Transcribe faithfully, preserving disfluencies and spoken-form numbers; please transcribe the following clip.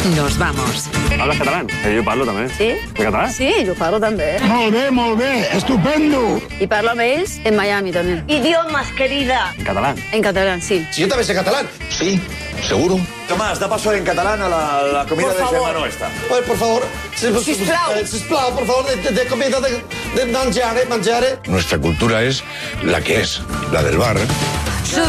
Nos vamos. Hablas catalán? Eh, jo parlo també. Sí? De català? Sí, jo parlo també. Molt bé, molt bé, estupendo. I parlo amb ells en Miami també. Idiomas, querida. En catalán. En català, sí. Si yo también sé catalán. Sí, seguro. Tomás, da paso en catalán a la, la comida Por del favor. germano esta. Oye, por favor. Si, Sisplau. eh, sisplau, por favor, de, de, de comida, de, de mangiare, mangiare. Nuestra cultura es la que es, la del bar.